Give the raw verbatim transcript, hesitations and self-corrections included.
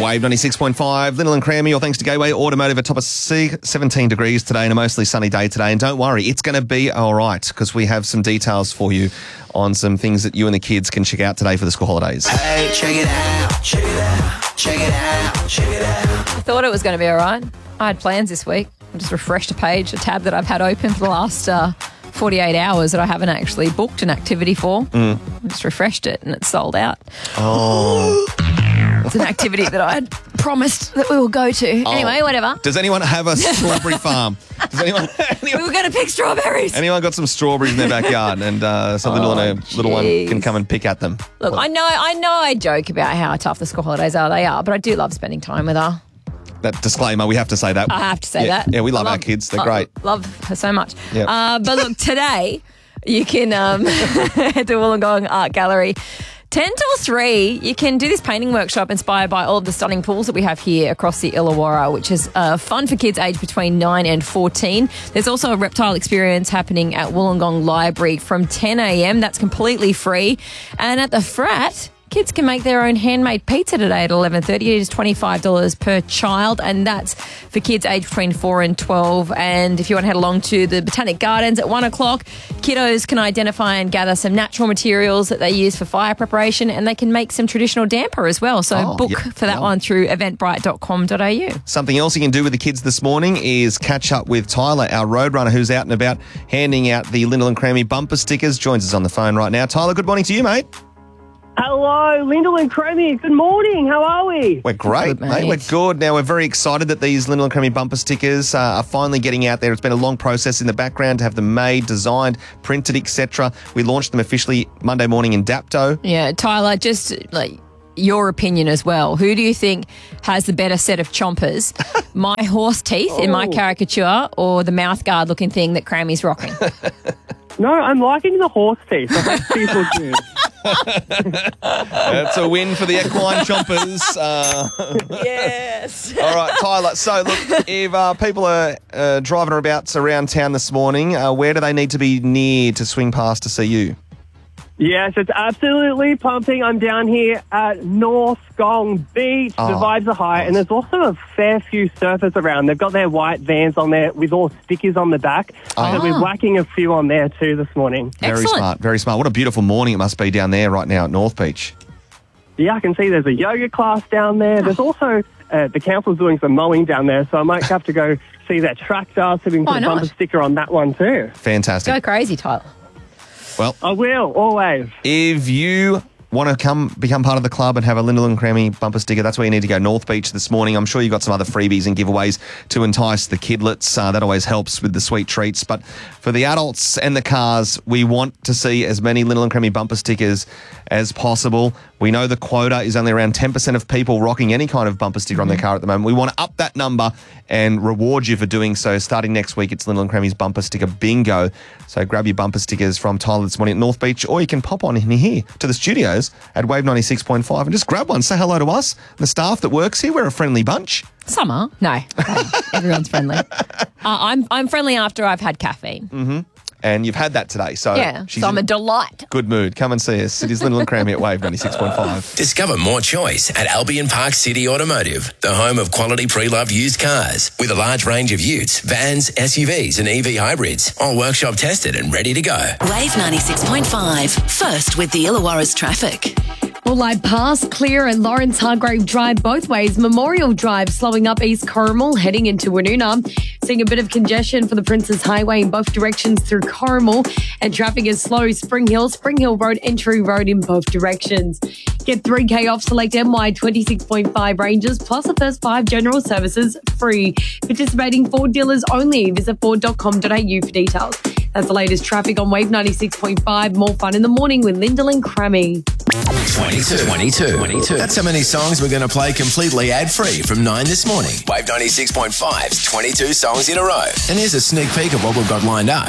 Wave ninety-six point five, Lyndall and Crammy, all thanks to Gateway Automotive, a top of seventeen degrees today and a mostly sunny day today. And don't worry, it's going to be all right because we have some details for you on some things that you and the kids can check out today for the school holidays. Hey, check it out, check it out, check it out, check it out. I thought it was going to be all right. I had plans this week. I just refreshed a page, a tab that I've had open for the last uh, forty-eight hours that I haven't actually booked an activity for. Mm. I just refreshed it and it's sold out. Oh. It's an activity that I had promised that we will go to. Oh. Anyway, whatever. Does anyone have a strawberry farm? Does anyone, anyone, We were going to pick strawberries. anyone got some strawberries in their backyard and uh, so Lyndall Oh, and a little one jeez. can come and pick at them? Look, I know, I know I joke about how tough the school holidays are. They are, but I do love spending time with her. That disclaimer, we have to say that. I have to say yeah, that. Yeah, we love, I our kids. They're I great. Love her so much. Yep. Uh, but look, today you can um, head to Wollongong Art Gallery. ten till three, you can do this painting workshop inspired by all of the stunning pools that we have here across the Illawarra, which is uh, fun for kids aged between nine and fourteen. There's also a reptile experience happening at Wollongong Library from ten a.m. That's completely free. And at the Frat, kids can make their own handmade pizza today at eleven thirty. It is twenty-five dollars per child, and that's for kids aged between four and twelve. And if you want to head along to the Botanic Gardens at one o'clock, kiddos can identify and gather some natural materials that they use for fire preparation, and they can make some traditional damper as well. So Oh, book yep, for that yum. one through eventbrite dot com dot a u. Something else you can do with the kids this morning is catch up with Tyler, our roadrunner, who's out and about handing out the Lyndall and Crammy bumper stickers. Joins us on the phone right now. Tyler, good morning to you, mate. Hello, Lyndall and Crammy. Good morning. How are we? We're great, Good, mate. mate. We're good. Now, we're very excited that these Lyndall and Crammy bumper stickers uh, are finally getting out there. It's been a long process in the background to have them made, designed, printed, et cetera. We launched them officially Monday morning in Dapto. Yeah, Tyler, just like your opinion as well. Who do you think has the better set of chompers? My horse teeth in my Oh. caricature or the mouth guard looking thing that Crammy's rocking? No, I'm liking the horse teeth. I hope these look good. That's a win for the equine chompers. Uh, Yes. all right, Tyler. So, look, if uh, people are uh, driving about around town this morning, uh, where do they need to be near to swing past to see you? Yes, it's absolutely pumping. I'm down here at North Gong Beach. Oh, the vibes are high, nice. and there's also a fair few surfers around. They've got their white vans on there with all stickers on the back. Oh. So we're whacking a few on there too this morning. Very Excellent. smart, very smart. What a beautiful morning it must be down there right now at North Beach. Yeah, I can see there's a yoga class down there. There's also uh, the council's doing some mowing down there, so I might have to go see their tractor, so we can Why put a bumper not? sticker on that one too. Fantastic. Go crazy, Tyler. Well, I will, always. if you want to come become part of the club and have a Lyndall and Crammy bumper sticker, that's where you need to go. North Beach this morning. I'm sure you've got some other freebies and giveaways to entice the kidlets. Uh, that always helps with the sweet treats. But for the adults and the cars, we want to see as many Lyndall and Crammy bumper stickers as possible. We know the quota is only around ten percent of people rocking any kind of bumper sticker on their car at the moment. We want to up that number and reward you for doing so. Starting next week, it's Lyndall and Crammy's bumper sticker bingo. So grab your bumper stickers from Tyler this morning at North Beach, or you can pop on in here to the studios at Wave ninety-six point five and just grab one. Say hello to us, the staff that works here. We're a friendly bunch. Summer? No. Everyone's friendly. Uh, I'm I'm friendly after I've had caffeine. And you've had that today. So Yeah, she's so I'm a in delight. good mood. Come and see us. It is Lyndall and Crammy at Wave ninety-six point five. Discover more choice at Albion Park City Automotive, the home of quality pre-loved used cars with a large range of utes, vans, S U Vs and E V hybrids, all workshop tested and ready to go. Wave ninety-six point five. First with the Illawarra's traffic. Well, like past Clear and Lawrence Hargrave Drive both ways. Memorial Drive slowing up East Corrimal heading into Woonona. Seeing a bit of congestion for the Princes Highway in both directions through Corrimal. And traffic is slow. Spring Hill, Spring Hill Road, Entry Road in both directions. Get three K off select M Y twenty-six point five ranges plus the first five general services free. Participating Ford dealers only. Visit ford dot com dot a u for details. That's the latest traffic on Wave ninety-six point five. More fun in the morning with Lyndall and Crammy. twenty-two. twenty-two. twenty-two. That's how many songs we're going to play completely ad-free from nine this morning. Wave ninety-six point five's twenty-two songs in a row. And here's a sneak peek of what we've got lined up.